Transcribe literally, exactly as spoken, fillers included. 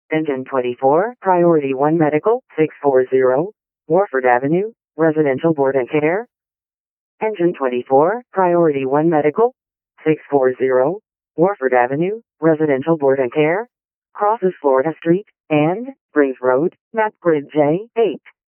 Engine twenty-four, Priority one Medical, six four zero, Warford Avenue, Residential Board and Care. Engine twenty-four, Priority one Medical, six four zero, Warford Avenue, Residential Board and Care. Crosses Florida Street and Springs Road, map grid J eight.